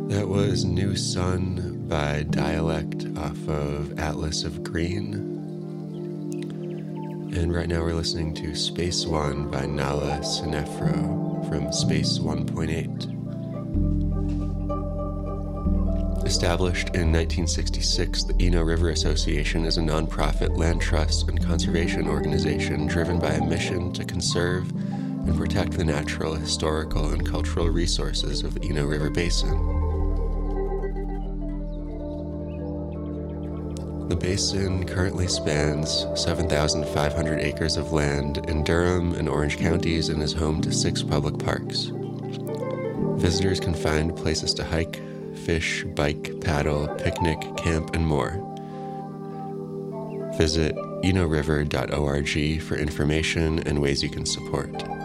That was New Sun by Dialect off of Atlas of Green. And right now we're listening to Space One by Nala Sinefro from Space 1.8. Established in 1966, the Eno River Association is a nonprofit land trust and conservation organization driven by a mission to conserve and protect the natural, historical, and cultural resources of the Eno River Basin. The basin currently spans 7,500 acres of land in Durham and Orange counties and is home to 6 public parks. Visitors can find places to hike, fish, bike, paddle, picnic, camp, and more. Visit enoriver.org for information and ways you can support.